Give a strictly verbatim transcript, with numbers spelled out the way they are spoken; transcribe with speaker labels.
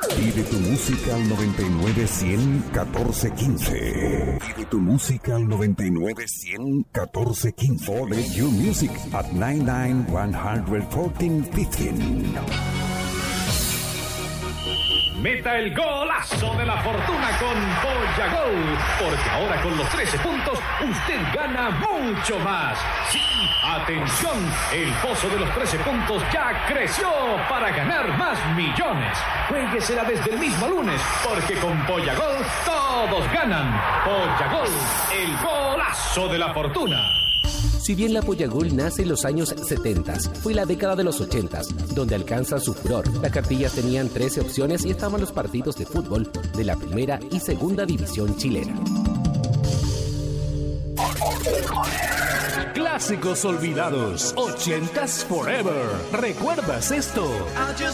Speaker 1: Pide tu música al noventa y nueve cien catorce quince. Pide tu música al noventa y nueve cien catorce quince. Or let your music at noventa y nueve one catorce quince.
Speaker 2: Meta el golazo de la fortuna con Boyagol, porque ahora con los trece puntos usted gana mucho más. Sí, atención, el pozo de los trece puntos ya creció para ganar más millones. Juéguesela desde el mismo lunes, porque con Boyagol todos ganan. Boyagol, el golazo de la fortuna.
Speaker 3: Si bien la Boyagol nace en los años setenta, fue la década de los ochenta, donde alcanza su furor. Las cartillas tenían trece opciones y estaban los partidos de fútbol de la primera y segunda división chilena.
Speaker 4: Clásicos olvidados, ochentas forever. ¿Recuerdas esto?